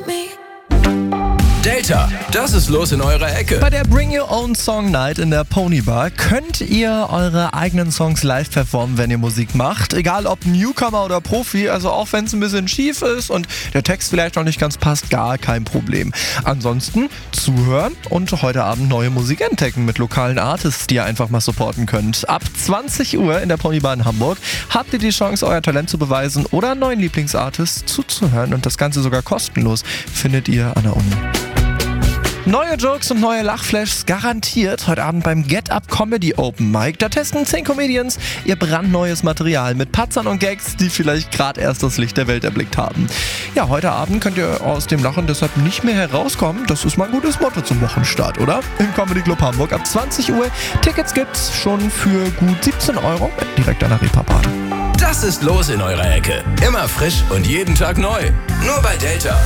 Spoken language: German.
me. Delta, das ist los in eurer Ecke. Bei der Bring Your Own Song Night in der Pony Bar könnt ihr eure eigenen Songs live performen, wenn ihr Musik macht. Egal ob Newcomer oder Profi, also auch wenn es ein bisschen schief ist und der Text vielleicht noch nicht ganz passt, gar kein Problem. Ansonsten zuhören und heute Abend neue Musik entdecken mit lokalen Artists, die ihr einfach mal supporten könnt. Ab 20 Uhr in der Pony Bar in Hamburg habt ihr die Chance, euer Talent zu beweisen oder einen neuen Lieblingsartist zuzuhören und das Ganze sogar kostenlos findet ihr an der Uni. Neue Jokes und neue Lachflashs garantiert heute Abend beim Get Up Comedy Open Mic. Da testen 10 Comedians ihr brandneues Material mit Patzern und Gags, die vielleicht gerade erst das Licht der Welt erblickt haben. Ja, heute Abend könnt ihr aus dem Lachen deshalb nicht mehr herauskommen. Das ist mal ein gutes Motto zum Wochenstart, oder? Im Comedy Club Hamburg ab 20 Uhr. Tickets gibt's schon für gut 17 € direkt an der Reeperbahn. Das ist los in eurer Ecke. Immer frisch und jeden Tag neu. Nur bei Delta.